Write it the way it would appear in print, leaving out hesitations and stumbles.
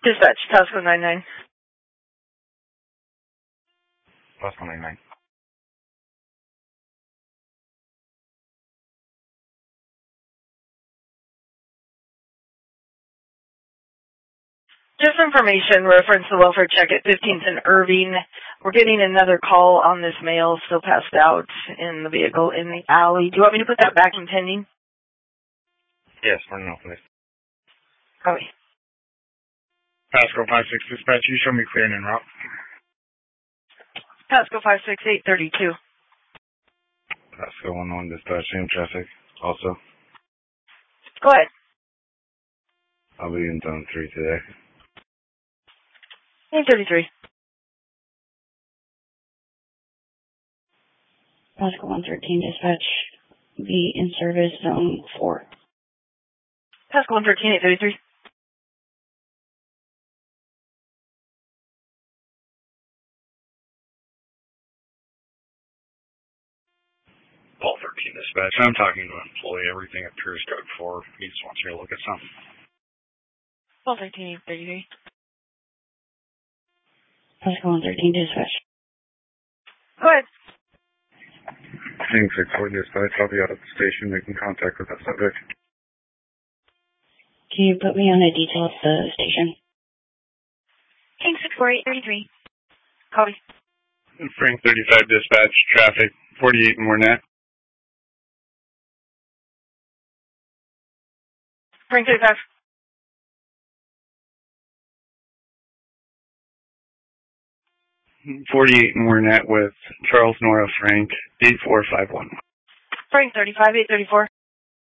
Dispatch, Tasco 99. Tasco 99. Just information, reference the welfare check at 15th and Irving. We're getting another call on this male still passed out in the vehicle in the alley. Do you want me to put that back in pending? Yes, run it off, please. Copy. Pasco 56 dispatch, you show me clearing en route. Pasco 56832. Pasco 11 dispatch, same traffic. Also, Go ahead. I'll be in zone 3 today. 833. Pasco 113 dispatch, be in service zone 4. Pasco 113, 833. Paul 13 dispatch, I'm talking to an employee. Everything appears code 4. He just wants me to look at something. Paul 13, 833. Pasco 113 dispatch. Go ahead. King 64 dispatch, I'll be out at the station making contact with that subject. Can you put me on a detail at the station? King 64, 833. Copy. Frank 35 dispatch, traffic 48 and Mornett. Frank 35. And Mornett with Charles Nora Frank 8451. Frank 35, 834.